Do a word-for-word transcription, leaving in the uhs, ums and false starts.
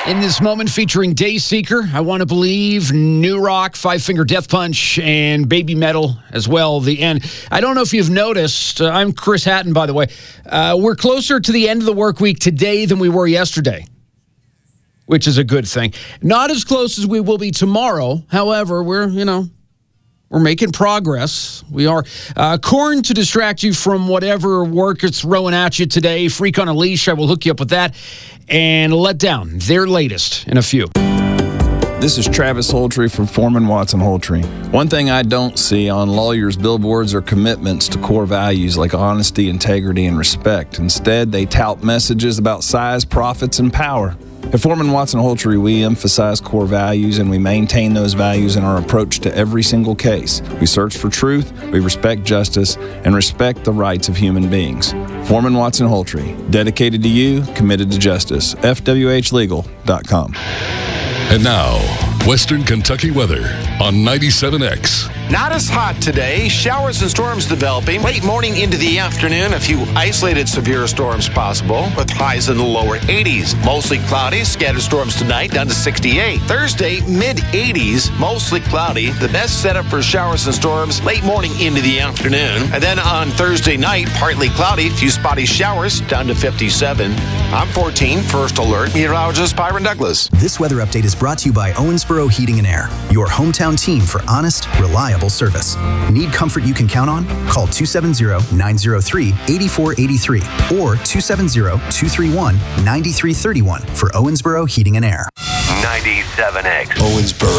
In this moment featuring Dayseeker, I Want to Believe, New Rock, Five Finger Death Punch, and Baby Metal as well, the end. I don't know if you've noticed, uh, I'm Chris Hatton, by the way. Uh, we're closer to the end of the work week today than we were yesterday, which is a good thing. Not as close as we will be tomorrow. However, we're, you know, we're making progress. We are. Uh, Korn to distract you from whatever work it's throwing at you today. Freak on a Leash, I will hook you up with that. And Let Down, their latest in a few. This is Travis Holtree from Foreman Watson Holtree. One thing I don't see on lawyers' billboards are commitments to core values like honesty, integrity, and respect. Instead, they tout messages about size, profits, and power. At Foreman Watson Holtree, we emphasize core values and we maintain those values in our approach to every single case. We search for truth, we respect justice, and respect the rights of human beings. Foreman Watson Holtree, dedicated to you, committed to justice. F W H legal dot com. And now, Western Kentucky weather on ninety-seven X. Not as hot today. Showers and storms developing. Late morning into the afternoon, a few isolated severe storms possible with highs in the lower eighties. Mostly cloudy. Scattered storms tonight down to sixty-eight. Thursday, mid eighties. Mostly cloudy. The best setup for showers and storms late morning into the afternoon. And then on Thursday night, partly cloudy. A few spotty showers down to fifty-seven. I'm fourteen. First Alert. Meteorologist Byron Douglas. This weather update is brought to you by Owensboro Heating and Air, your hometown team for honest, reliable service. Need comfort you can count on? Call two seven zero, nine zero three, eight four eight three or two seven zero, two three one, nine three three one for Owensboro Heating and Air. ninety-seven X. Owensboro.